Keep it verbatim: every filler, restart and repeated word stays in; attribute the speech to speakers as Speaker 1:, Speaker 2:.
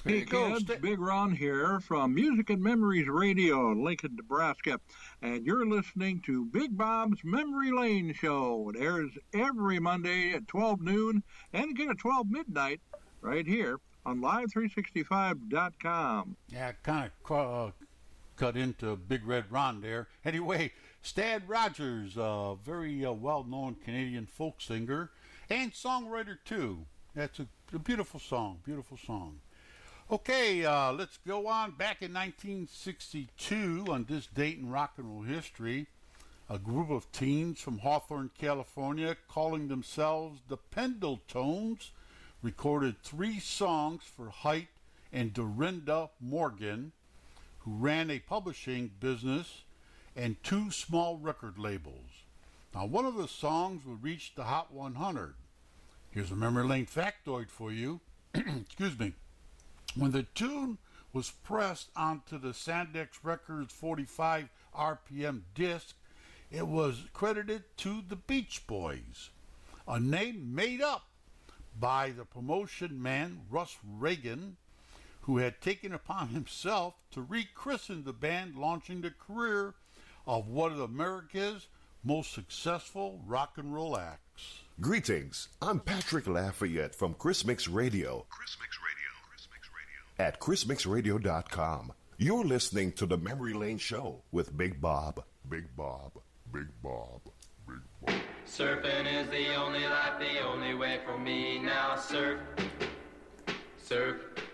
Speaker 1: Hey kids, Big Ron here from Music and Memories Radio in Lincoln, Nebraska, and you're listening to Big Bob's Memory Lane Show. It airs every Monday at twelve noon and again at twelve midnight right here on live three sixty-five dot com.
Speaker 2: Yeah, kind of uh, cut into Big Red Ron there. Anyway, Stad Rogers, a uh, very uh, well-known Canadian folk singer and songwriter too. That's a, a beautiful song, beautiful song. Okay, uh, let's go on. Back in nineteen sixty-two, on this date in rock and roll history, a group of teens from Hawthorne, California, calling themselves the Pendletones, recorded three songs for Height and Dorinda Morgan, who ran a publishing business and two small record labels. Now, one of the songs would reach the Hot one hundred. Here's a memory lane factoid for you. Excuse me. When the tune was pressed onto the Sandex Records forty-five R P M disc, it was credited to the Beach Boys, a name made up by the promotion man Russ Reagan, who had taken upon himself to rechristen the band, launching the career of one of America's most successful rock and roll acts.
Speaker 3: Greetings, I'm Patrick Lafayette from Chris Mix Radio.
Speaker 4: Chris Mix Radio.
Speaker 3: At chris mix radio dot com. You're listening to the Memory Lane Show with Big Bob. Big Bob. Big Bob. Big Bob.
Speaker 5: Surfing is the only life, the only way for me now. Surf. Surf.